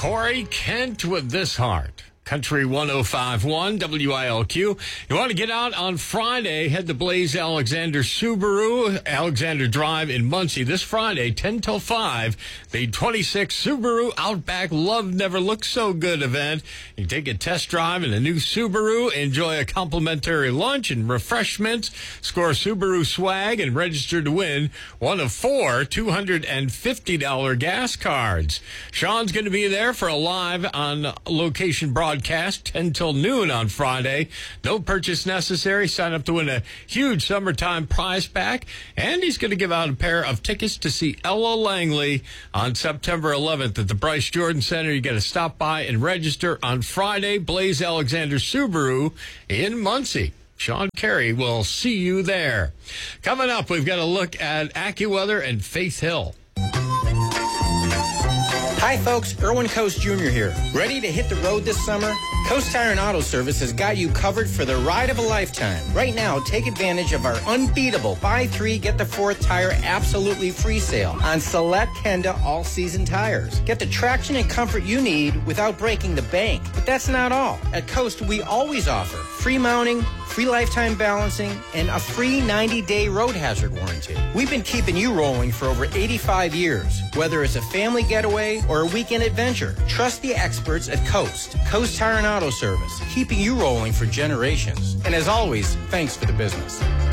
Corey Kent with This Heart. Country 105.1 WILQ. You want to get out on Friday, head to Blaze Alexander Subaru, Alexander Drive in Muncie. This Friday, 10 till 5, the 26 Subaru Outback Love Never Looked So Good event. You take a test drive in a new Subaru, enjoy a complimentary lunch and refreshments, score Subaru swag, and register to win one of 4 $250 gas cards. Sean's going to be there for a live on location broadcast 10 till noon on Friday. No purchase necessary. Sign up to win a huge summertime prize pack. And he's going to give out a pair of tickets to see Ella Langley on September 11th at the Bryce Jordan Center. You got to stop by and register on Friday. Blaze Alexander Subaru in Muncie. Sean Carey will see you there. Coming up, we've got a look at AccuWeather and Faith Hill. Hi folks, Erwin Coast Jr. here. Ready to hit the road this summer? Coast Tire and Auto Service has got you covered for the ride of a lifetime. Right now, take advantage of our unbeatable buy 3, get the 4th tire absolutely free sale on select Kenda all-season tires. Get the traction and comfort you need without breaking the bank. But that's not all. At Coast, we always offer free mounting, free lifetime balancing, and a free 90-day road hazard warranty. We've been keeping you rolling for over 85 years. Whether it's a family getaway or a weekend adventure, trust the experts at Coast. Coast Tire and Auto Service, keeping you rolling for generations. And as always, thanks for the business.